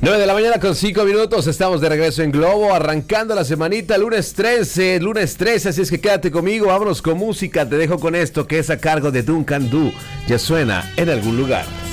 9 de la mañana con 5 minutos, estamos de regreso en Globo, arrancando la semanita, lunes 13, así es que quédate conmigo, vámonos con música, te dejo con esto que es a cargo de Duncan Du, ya suena en algún lugar.